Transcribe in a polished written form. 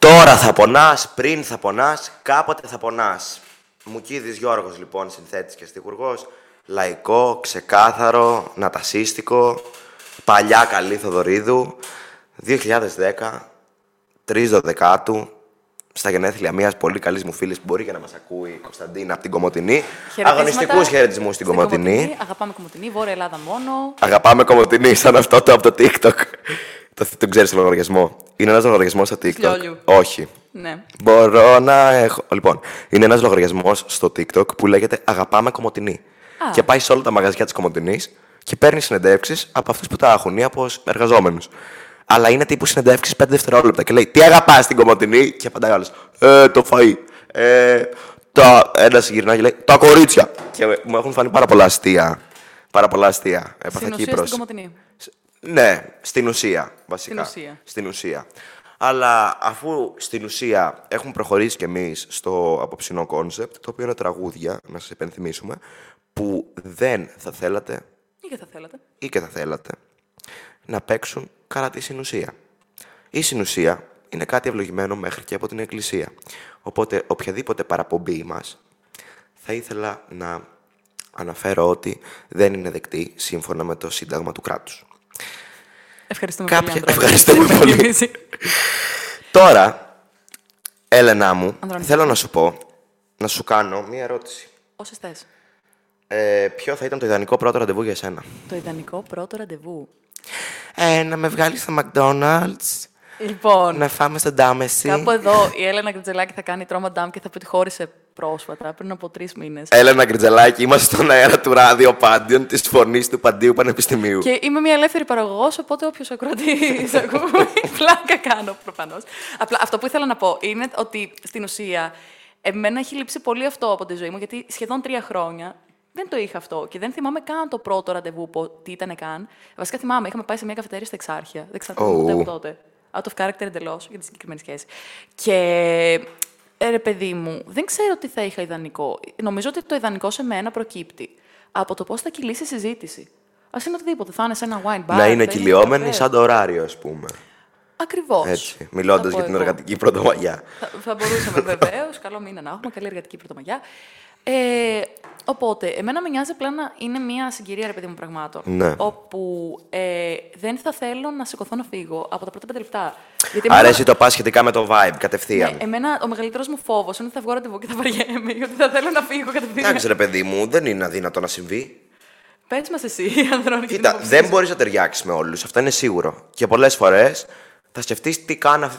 Τώρα θα πονάς, πριν θα πονάς, κάποτε θα πονάς. Μουκίδης Γιώργος, λοιπόν, συνθέτης και στιχουργός. Λαϊκό, ξεκάθαρο, νατασίστικο. Παλιά καλή Θοδωρίδου. 2010, 3 Δωδεκάτου. Στα γενέθλια μιας πολύ καλής μου φίλης που μπορεί και να μας ακούει, η Κωνσταντίνα από την Κομοτηνή. Αγωνιστικούς χαιρετισμούς στην Κομοτηνή. Αγαπάμε Κομοτηνή, Βόρεια Ελλάδα μόνο. Αγαπάμε Κομοτηνή, σαν αυτό το από το TikTok. Το ξέρεις το λογαριασμό. Είναι ένας λογαριασμός στο TikTok. Λιόλιου. Όχι. Ναι. Μπορώ να έχω. Λοιπόν, είναι ένας λογαριασμός στο TikTok που λέγεται Αγαπάμε Κομοτηνή. Και πάει σε όλα τα μαγαζιά της Κομοτηνής και παίρνει συνεντεύξεις από αυτούς που τα έχουν ή από εργαζόμενους. Αλλά είναι τύπου συνεντεύξεις 5 δευτερόλεπτα και λέει: Τι αγαπάς στην Κομοτηνή? Και απαντάει άλλος: Το φαΐ. Ένας γυρνάει και λέει: Τα κορίτσια. Και μου έχουν φανεί πάρα πολλά αστεία. Έπαθα Κύπρος. Στην Κομοτηνή. Ναι, στην ουσία, βασικά. Στην ουσία. Αλλά αφού στην ουσία έχουμε προχωρήσει κι εμείς στο απόψινό κόνσεπτ, το οποίο είναι τραγούδια, να σας υπενθυμίσουμε, που δεν θα θέλατε Ή και θα θέλατε. να παίξουν κατά τη συνουσία. Η συνουσία είναι κάτι ευλογημένο μέχρι και από την Εκκλησία. Οπότε οποιαδήποτε παραπομπή μας θα ήθελα να αναφέρω ότι δεν είναι δεκτή σύμφωνα με το Σύνταγμα του κράτους. Ευχαριστούμε πολύ, Ανδρώνη. Ευχαριστούμε πολύ. Τώρα, Έλενά μου, Ανδρώνη, θέλω να σου πω, να σου κάνω μία ερώτηση. Όσες θες. Ποιο θα ήταν το ιδανικό πρώτο ραντεβού για εσένα? Το ιδανικό πρώτο ραντεβού. Να με βγάλεις στο McDonald's, Λοιπόν, να φάμε στο Ντάμεση. κάπου εδώ η Έλενα Γκριτζελάκη θα κάνει τρόμα ντάμ και θα πει ότι χώρισε πρόσφατα, πριν από 3 μήνες. Έλενα Γκριτζελάκη, είμαστε στον αέρα του ράδιο Πάντιον, της φωνής του Παντίου Πανεπιστημίου. Και είμαι μια ελεύθερη παραγωγός, οπότε όποιος ακροατής ακούει, πλάκα κάνω προφανώς. Απλά αυτό που ήθελα να πω είναι ότι στην ουσία εμένα έχει λείψει πολύ αυτό από τη ζωή μου, γιατί σχεδόν 3 χρόνια δεν το είχα αυτό και δεν θυμάμαι καν το πρώτο ραντεβού τι ήταν καν. Βασικά θυμάμαι, είχαμε πάει σε μια καφετέρια στα Εξάρχεια. Δεν ξέρω ποτέ από τότε. Out of character εντελώς για τη συγκεκριμένη σχέση. Και ρε παιδί μου, δεν ξέρω τι θα είχα ιδανικό. Νομίζω ότι το ιδανικό σε μένα προκύπτει από το πώς θα κυλήσει η συζήτηση. Ας είναι οτιδήποτε. Θα είναι σε ένα wine bar. Να είναι κυλιόμενη σαν το ωράριο, ας πούμε. Ακριβώς. Έτσι, μιλώντας για την εργατική πρωτομαγιά. Θα μπορούσαμε βεβαίως. Καλό μήνα να έχουμε. Καλή εργατική πρωτομαγιά. Οπότε, εμένα με νοιάζει απλά να είναι μια συγκυρία, ρε παιδί μου, πραγμάτων. Ναι. Όπου δεν θα θέλω να σηκωθώ να φύγω από τα πρώτα 5 λεπτά. Αρέσει το πας σχετικά με το vibe, κατευθείαν. Ναι, εμένα ο μεγαλύτερος μου φόβος είναι ότι θα βγω ραντεβού και θα βαριέμαι, γιατί θα θέλω να φύγω κατευθείαν. Εντάξει, ρε παιδί μου, δεν είναι αδύνατο να συμβεί. Πες μας εσύ, Ανδρώνη. Κοίτα, δεν μπορείς να ταιριάξεις με όλους, αυτό είναι σίγουρο. Και πολλές φορές θα σκεφτείς τι κάνω αυτή